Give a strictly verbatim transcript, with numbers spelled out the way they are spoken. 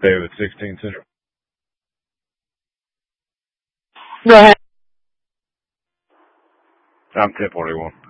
David, sixteen Central. Go ahead. I'm ten forty-one.